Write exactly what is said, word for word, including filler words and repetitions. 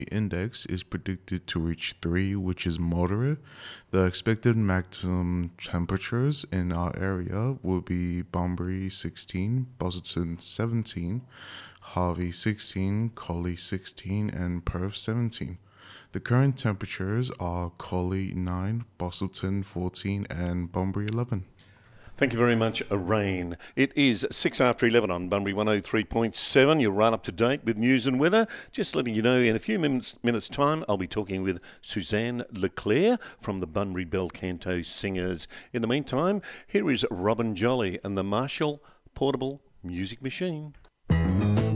index is predicted to reach three, which is moderate. The expected maximum temperatures in our area will be Bunbury sixteen, Busselton seventeen, Harvey sixteen, Collie sixteen, and Perth seventeen. The current temperatures are Collie nine, Busselton fourteen, and Bunbury eleven. Thank you very much, Rain. It is six after eleven on Bunbury one oh three point seven. You're right up to date with news and weather. Just letting you know, in a few minutes, minutes time, I'll be talking with Suzanne Leclerc from the Bunbury Bel Canto Singers. In the meantime, here is Robin Jolly and the Marshall Portable Music Machine.